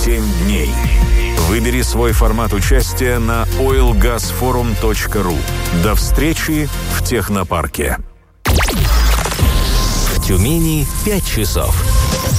7 дней. Выбери свой формат участия на oilgasforum.ru. До встречи в технопарке. В Тюмени 5 часов.